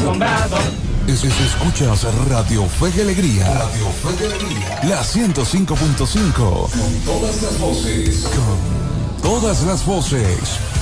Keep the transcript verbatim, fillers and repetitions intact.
asombrado. Es, es- escuchas Radio Fe y Alegría. Radio Fe y Alegría. La ciento cinco punto cinco. Con todas las voces. Con todas las voces.